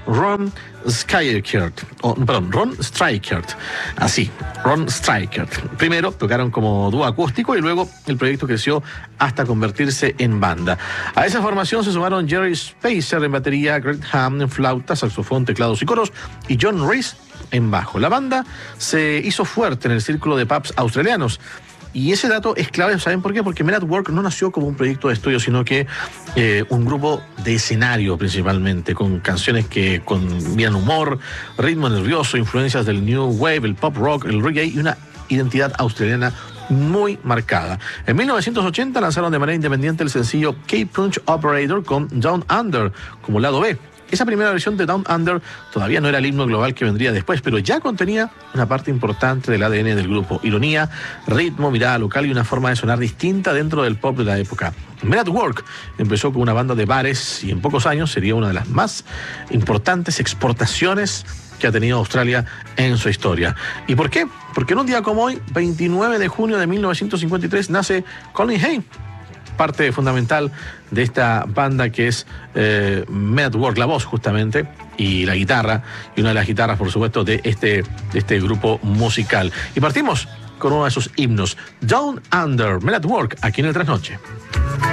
Ron Streichert, Ron Streichert, así, Ron Streichert. Primero tocaron como dúo acústico y luego el proyecto creció hasta convertirse en banda. A esa formación se sumaron Jerry Spacer en batería, Greg Ham en flauta, saxofón, teclados y coros y John Reese en bajo. La banda se hizo fuerte en el círculo de pubs australianos. Y ese dato es clave, ¿saben por qué? Porque Men at Work no nació como un proyecto de estudio, sino que un grupo de escenario principalmente, con canciones que combinan humor, ritmo nervioso, influencias del new wave, el pop rock, el reggae y una identidad australiana muy marcada. En 1980 lanzaron de manera independiente el sencillo K-Punch Operator con Down Under como lado B. Esa primera versión de Down Under todavía no era el himno global que vendría después, pero ya contenía una parte importante del ADN del grupo. Ironía, ritmo, mirada local y una forma de sonar distinta dentro del pop de la época. Men at Work empezó con una banda de bares y en pocos años sería una de las más importantes exportaciones que ha tenido Australia en su historia. ¿Y por qué? Porque en un día como hoy, 29 de junio de 1953, nace Colin Hay, parte fundamental de esta banda que es Men at Work, la voz justamente, y la guitarra, y una de las guitarras, por supuesto, de este grupo musical. Y partimos con uno de sus himnos, Down Under, Men at Work, aquí en el Trasnoche.